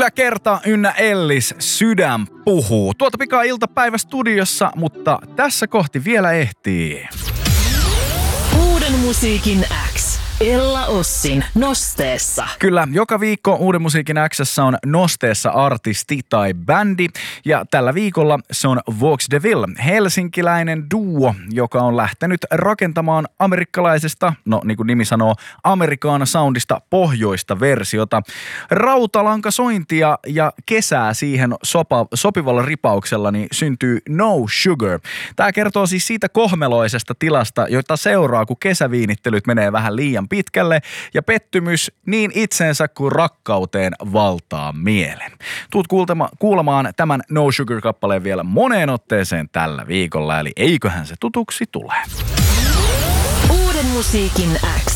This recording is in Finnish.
Yllä Kerta ynnä Ellis, Sydän puhuu. Tuolta pikaa iltapäivä studiossa, mutta tässä kohti vielä ehtii. Uuden musiikin X. Ella Ossin Nosteessa. Kyllä, joka viikko Uuden musiikin X:ssä on Nosteessa artisti tai bändi. Ja tällä viikolla se on Vox Deville, helsinkiläinen duo, joka on lähtenyt rakentamaan amerikkalaisesta, no niin kuin nimi sanoo, Americana soundista pohjoista versiota. Rautalankasointia ja kesää siihen sopivalla ripauksella niin syntyy No Sugar. Tämä kertoo siis siitä kohmeloisesta tilasta, jota seuraa, kun kesäviinittelyt menee vähän liian pitkälle ja pettymys niin itsensä kuin rakkauteen valtaa mielen. Tuut kuulemaan tämän No Sugar-kappaleen vielä moneen otteeseen tällä viikolla, eli eiköhän se tutuksi tule. Uuden musiikin X.